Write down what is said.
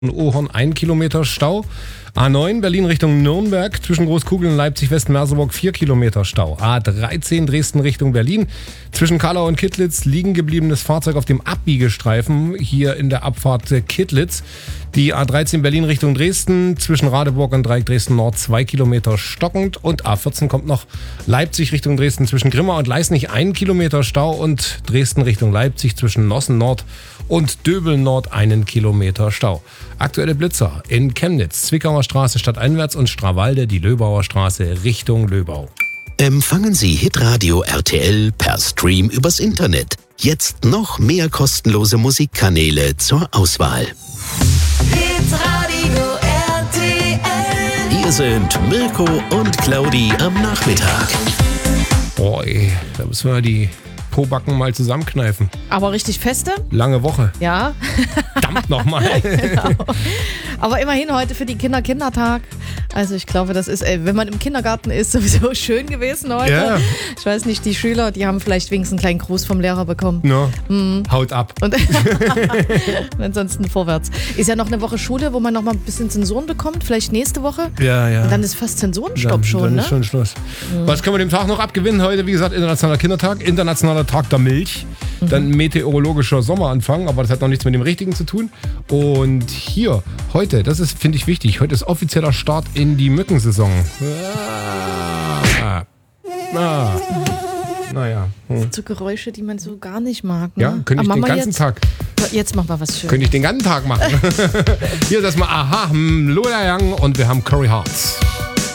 Ohorn 1 Kilometer Stau. A9 Berlin Richtung Nürnberg zwischen Großkugeln und Leipzig-West-Merseburg 4 Kilometer Stau. A13 Dresden Richtung Berlin zwischen Kallau und Kittlitz liegen gebliebenes Fahrzeug auf dem Abbiegestreifen hier in der Abfahrt Kittlitz. Die A13 Berlin Richtung Dresden zwischen Radeburg und Dreieck Dresden Nord 2 Kilometer stockend und A14 kommt noch Leipzig Richtung Dresden zwischen Grimma und Leisnig 1 Kilometer Stau und Dresden Richtung Leipzig zwischen Nossen Nord und Döbel Nord 1 Kilometer Stau. Aktuelle Blitzer in Chemnitz, Zwickauer Straße stadteinwärts und Strawalde die Löbauer Straße Richtung Löbau. Empfangen Sie Hitradio RTL per Stream übers Internet. Jetzt noch mehr kostenlose Musikkanäle zur Auswahl. Hitradio RTL. Hier sind Mirko und Claudi am Nachmittag. Boah, ey, da müssen wir die Pobacken mal zusammenkneifen. Aber richtig feste? Lange Woche. Ja. Verdammt nochmal. Genau. Aber immerhin heute für die Kinder Kindertag. Also ich glaube, das ist, wenn man im Kindergarten ist, sowieso schön gewesen heute. Ja. Ich weiß nicht, die Schüler, die haben vielleicht wenigstens einen kleinen Gruß vom Lehrer bekommen. No. Haut ab. Und ansonsten vorwärts. Ist ja noch eine Woche Schule, wo man noch mal ein bisschen Zensuren bekommt. Vielleicht nächste Woche. Ja, ja. Und dann ist fast Zensurenstopp schon, dann ne? ist schon Schluss. Was können wir dem Tag noch abgewinnen? Heute, wie gesagt, Internationaler Kindertag, Internationaler Tag der Milch, dann meteorologischer Sommeranfang, aber das hat noch nichts mit dem Richtigen zu tun. Und hier, heute, das ist, finde ich, wichtig, heute ist offizieller Start in die Mückensaison. Naja. So Geräusche, die man so gar nicht mag. Ne? Ja, könnte ich den ganzen Tag. Jetzt mach mal was Schönes. Könnte ich den ganzen Tag machen. Hier ist erstmal Aha, Lola Young und wir haben Corey Hartz.